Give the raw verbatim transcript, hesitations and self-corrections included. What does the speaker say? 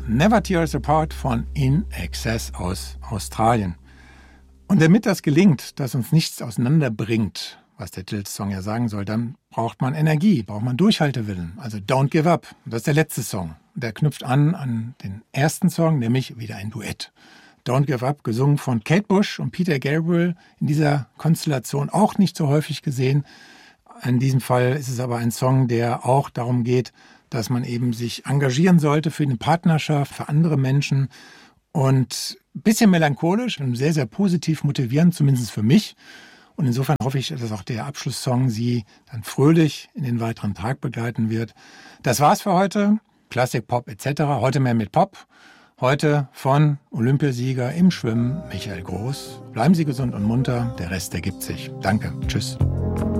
Never Tear Us Apart von In Excess aus Australien. Und damit das gelingt, dass uns nichts auseinanderbringt, was der Titelsong ja sagen soll, dann braucht man Energie, braucht man Durchhaltewillen. Also Don't Give Up. Und das ist der letzte Song. Der knüpft an an den ersten Song, nämlich wieder ein Duett. Don't Give Up, gesungen von Kate Bush und Peter Gabriel. In dieser Konstellation auch nicht so häufig gesehen. In diesem Fall ist es aber ein Song, der auch darum geht, dass man eben sich engagieren sollte für eine Partnerschaft, für andere Menschen. Und ein bisschen melancholisch und sehr, sehr positiv motivierend, zumindest für mich. Und insofern hoffe ich, dass auch der Abschlusssong Sie dann fröhlich in den weiteren Tag begleiten wird. Das war's für heute. Klassik, Pop et cetera. Heute mehr mit Pop. Heute von Olympiasieger im Schwimmen Michael Groß. Bleiben Sie gesund und munter. Der Rest ergibt sich. Danke. Tschüss.